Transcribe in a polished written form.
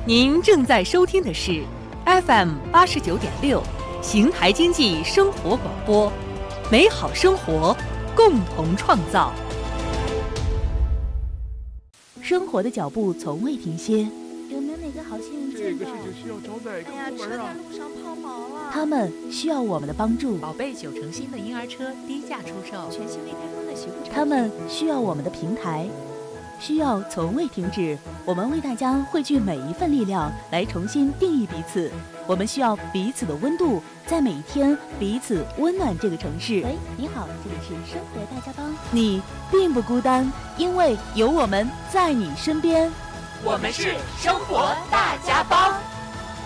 您正在收听的是 FM89.6邢台经济生活广播，美好生活，共同创造。生活的脚步从未停歇， 有没有哪个好心人这个事情需要招待客户啊！ 车在路上抛锚了， 他们需要我们的帮助。 宝贝9成新的婴儿车低价出售， 全新未开封的洗护产品。 他们需要我们的平台，需要从未停止。我们为大家汇聚每一份力量，来重新定义彼此。我们需要彼此的温度，在每一天彼此温暖这个城市。 喂，你好，这里是生活大家帮。 你并不孤单，因为有我们在你身边。 我们是生活大家帮。